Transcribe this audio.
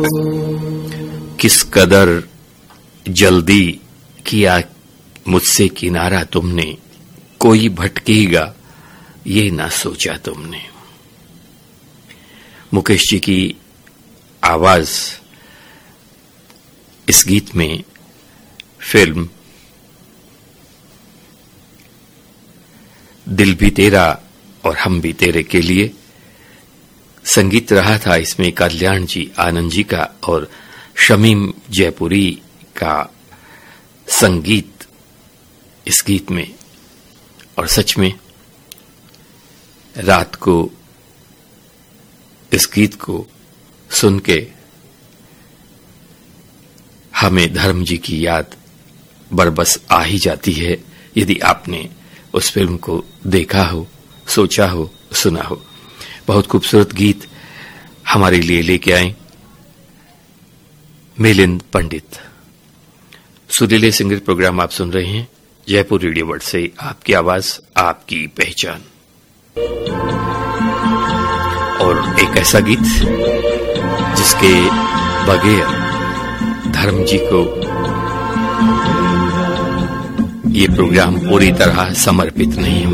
किस कदर जल्दी किया मुझसे किनारा तुमने, कोई भटकेगा ये ना सोचा तुमने। मुकेश जी की आवाज इस गीत में फिल्म दिल भी तेरा और हम भी तेरे के लिए संगीत रहा था। इसमें कल्याण जी, आनंद जी का और शमीम जयपुरी का संगीत इस गीत में। और सच में रात को इस गीत को सुन के हमें धर्म जी की याद बरबस आ ही जाती है, यदि आपने उस फिल्म को देखा हो, सोचा हो, सुना हो। बहुत खूबसूरत गीत हमारे लिए लेके आए मिलिंद पंडित। सुरीले सिंगर प्रोग्राम आप सुन रहे हैं जयपुर रेडियो वर्ल्ड से। आपकी आवाज, आपकी पहचान। और एक ऐसा गीत जिसके बगैर धर्म जी को ये प्रोग्राम पूरी तरह समर्पित नहीं